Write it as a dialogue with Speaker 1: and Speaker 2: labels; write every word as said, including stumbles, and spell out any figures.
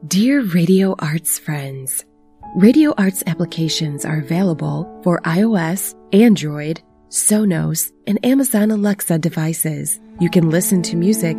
Speaker 1: Dear Radio Arts friends, Radio Arts applications are available for iOS, Android, Sonos, and Amazon Alexa devices. You can listen to music